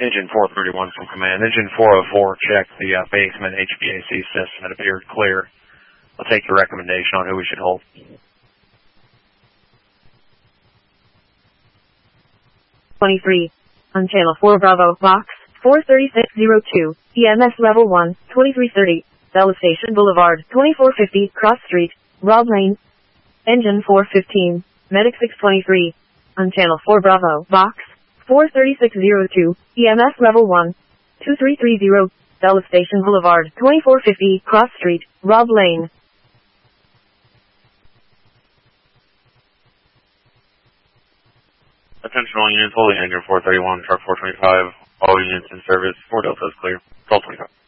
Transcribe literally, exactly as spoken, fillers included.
Engine four thirty-one from command. Engine four oh four checked the uh, basement H V A C system. It appeared clear. I'll take your recommendation on who we should hold. twenty-three. On channel four Bravo, box four thirty-six oh two, E M S level one, twenty-three thirty, Bella Station Boulevard, twenty-four fifty, Cross Street, Rob Lane. Engine four fifteen, Medic six twenty-three. On channel four Bravo, box four thirty-six oh two, E M S level one, two three three zero, Bella Station Boulevard, twenty-four fifty, Cross Street, Rob Lane. Attention all units holding engine four thirty-one, truck four twenty-five, all units in service, four Delta is clear, twelve twenty-five.